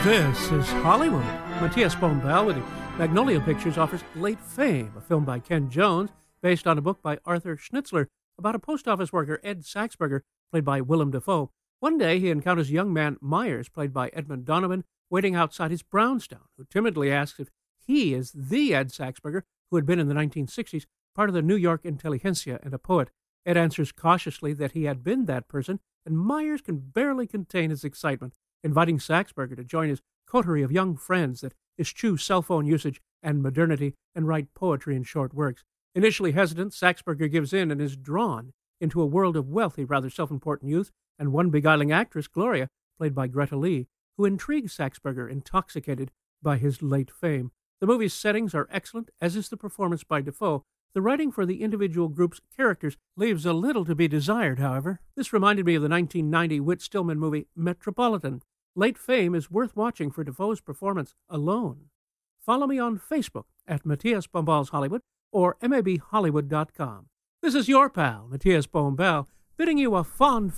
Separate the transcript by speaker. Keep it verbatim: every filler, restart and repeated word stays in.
Speaker 1: This is Hollywood. Matthias Bombal with the Magnolia Pictures offers Late Fame, a film by Ken Jones, based on a book by Arthur Schnitzler about a post office worker, Ed Saxberger, played by Willem Dafoe. One day, he encounters young man Myers, played by Edmund Donovan, waiting outside his brownstone, who timidly asks if he is the Ed Saxberger who had been in the nineteen sixties part of the New York intelligentsia and a poet. Ed answers cautiously that he had been that person, and Myers can barely contain his excitement, inviting Saxberger to join his coterie of young friends that eschew cell phone usage and modernity and write poetry in short works. Initially hesitant, Saxberger gives in and is drawn into a world of wealthy, rather self-important youth and one beguiling actress, Gloria, played by Greta Lee, who intrigues Saxberger, intoxicated by his late fame. The movie's settings are excellent, as is the performance by Dafoe. The writing for the individual group's characters leaves a little to be desired, however. This reminded me of the nineteen ninety Whit Stillman movie Metropolitan. Late Fame is worth watching for Dafoe's performance alone. Follow me on Facebook at Matthias Bombal's Hollywood or M A B Hollywood dot com. This is your pal, Matthias Bombal, bidding you a fond